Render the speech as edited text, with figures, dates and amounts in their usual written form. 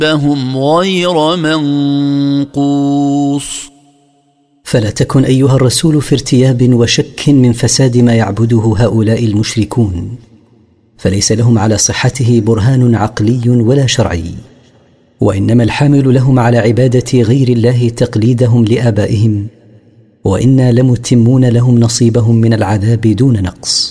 فهم غير منقوص. فلا تكن أيها الرسول في ارتياب وشك من فساد ما يعبده هؤلاء المشركون، فليس لهم على صحته برهان عقلي ولا شرعي، وإنما الحامل لهم على عبادة غير الله تقليدهم لآبائهم، وإنا لمتمون لهم نصيبهم من العذاب دون نقص.